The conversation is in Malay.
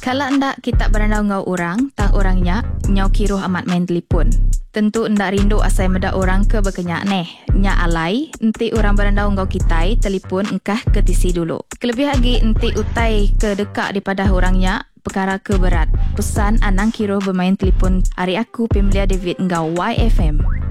Kalau ndak kita berandau ngau orang, tang orangnya nyau kiruh amat main telefon. Tentu ndak rindu asai meda orang ke berkenyak neh. Nya alai, enti orang berandau ngau kitai, telefon engkah ke tisi dulu. Kelebih lagi enti utai ke dekat daripada orangnya, perkara ke berat. Pesan anang kiruh bermain telefon hari aku Pemlia David ngau YFM.